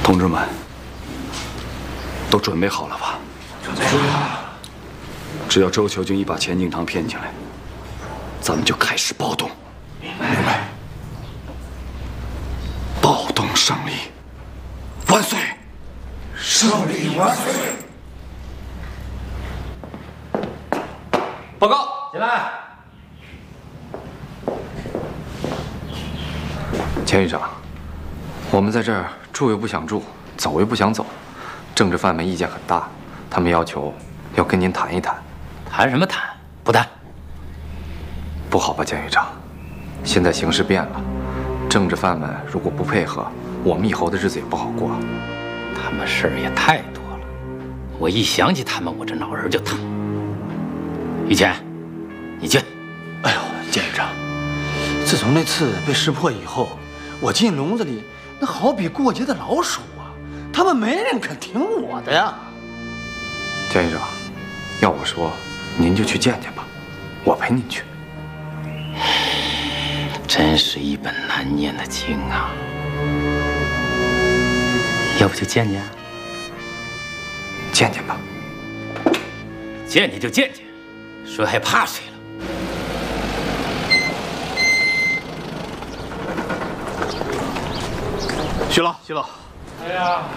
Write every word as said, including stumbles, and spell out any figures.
同志们，都准备好了吧？ 准备好了。 只要周求军一把钱敬堂骗进来，咱们就开始暴动。 明白。明白。 暴动胜利，万岁！ 胜利万岁！ 报告，进来。 钱局长，我们在这儿住又不想住，走又不想走，政治犯们意见很大，他们要求要跟您谈一谈。 谈什么谈？不谈。 不好吧，钱局长？现在形势变了，政治犯们如果不配合，我们以后的日子也不好过。 他们事儿也太多了，我一想起他们，我这脑仁就疼。于谦，你去。 哎呦，建局长，自从那次被识破以后，我进笼子里那好比过街的老鼠啊，他们没人肯听我的呀。 钱局长，要我说，您就去见见吧，我陪您去。 真是一本难念的经啊！要不就见见？ 见见吧。 见见就见见，谁还怕谁了？ 徐老，徐老， 哎呀。